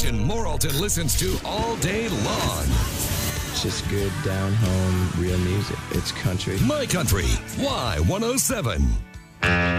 station Moralton listens to all day long. It's just good, down-home, real music. It's country. My Country, Y107.